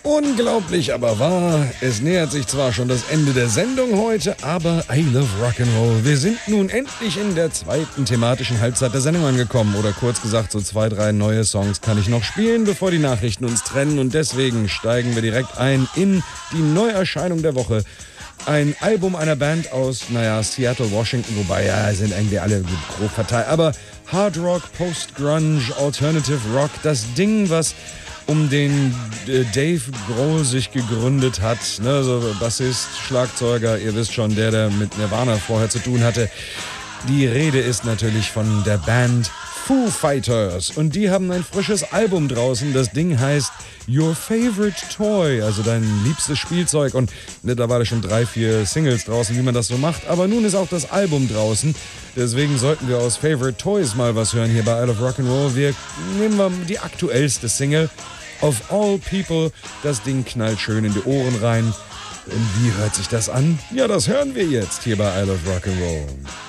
Unglaublich aber wahr, es nähert sich zwar schon das Ende der Sendung heute, aber I Love Rock'n'Roll. Wir sind nun endlich in der zweiten thematischen Halbzeit der Sendung angekommen. Oder kurz gesagt, so 2, 3 neue Songs kann ich noch spielen, bevor die Nachrichten uns trennen. Und deswegen steigen wir direkt ein in die Neuerscheinung der Woche. Ein Album einer Band aus, Seattle, Washington, wobei, sind irgendwie alle grob verteilt. Aber Hard Rock, Post-Grunge, Alternative Rock, das Ding, was um den Dave Grohl sich gegründet hat, ne, so Bassist, Schlagzeuger, ihr wisst schon, der mit Nirvana vorher zu tun hatte. Die Rede ist natürlich von der Band Foo Fighters und die haben ein frisches Album draußen. Das Ding heißt Your Favorite Toy, also dein liebstes Spielzeug, und mittlerweile schon 3, 4 Singles draußen, wie man das so macht. Aber nun ist auch das Album draußen. Deswegen sollten wir aus Favorite Toys mal was hören hier bei I Love Rock'n'Roll. Wir nehmen mal die aktuellste Single, Of All People. Das Ding knallt schön in die Ohren rein. Und wie hört sich das an? Ja, das hören wir jetzt hier bei I Love Rock'n'Roll.